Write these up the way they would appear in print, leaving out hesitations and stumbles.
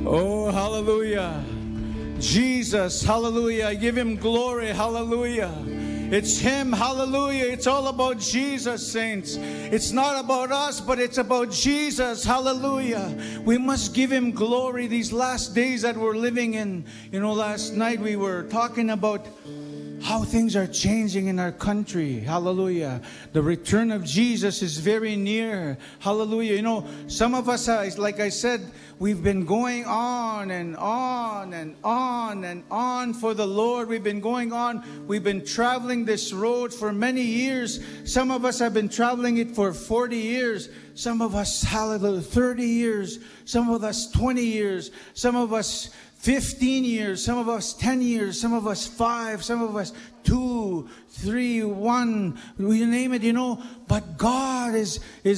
Oh, hallelujah. Jesus, hallelujah. I give him glory, hallelujah. It's him, hallelujah. It's all about Jesus, saints. It's not about us, but it's about Jesus, hallelujah. We must give him glory these last days that we're living in. You know, last night we were talking about how things are changing in our country. Hallelujah. The return of Jesus is very near. Hallelujah. You know, some of us, like I said, we've been going on and on and on and on for the Lord. We've been going on. We've been traveling this road for many years. Some of us have been traveling it for 40 years. Some of us, hallelujah, 30 years. Some of us 20 years. Some of us 15 years, some of us 10 years, some of us 5, some of us 2, 3, 1, you name it, you know. But God is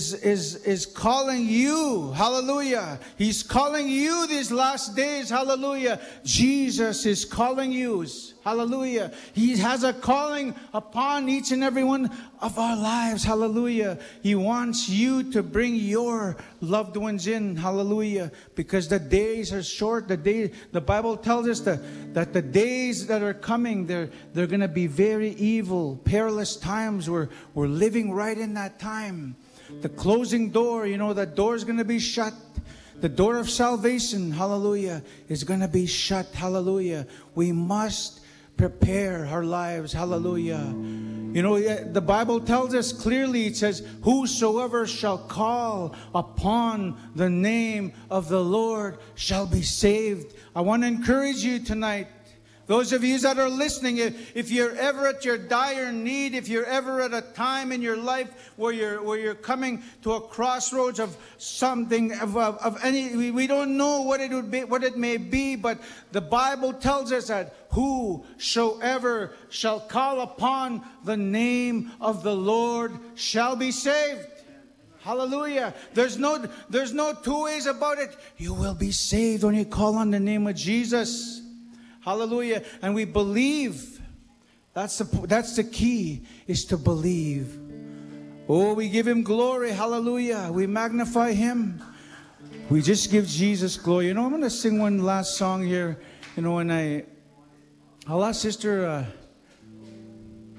calling you, hallelujah. He's calling you these last days, hallelujah. Jesus is calling you, hallelujah. He has a calling upon each and every one of our lives, hallelujah. He wants you to bring your loved ones in, hallelujah. Because the days are short. The Bible tells us that the days that are coming, they're going to be very evil, perilous times. We're living right in that time. The closing door, you know, that door is going to be shut. The door of salvation, hallelujah, is going to be shut, hallelujah. We must prepare our lives, hallelujah. You know, the Bible tells us clearly, it says, whosoever shall call upon the name of the Lord shall be saved. I want to encourage you tonight. Those of you that are listening, if you're ever at your dire need, if you're ever at a time in your life where you're coming to a crossroads of something, of any, we don't know what it would be, what it may be, but the Bible tells us that whosoever shall call upon the name of the Lord shall be saved. Hallelujah. There's no two ways about it. You will be saved when you call on the name of Jesus. Hallelujah. And we believe. That's the key, is to believe. Oh, we give him glory. Hallelujah. We magnify him. We just give Jesus glory. You know, I'm going to sing one last song here. You know, and I'll ask Sister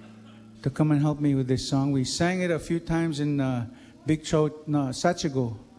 to come and help me with this song. We sang it a few times in Big Chow, Sachigo.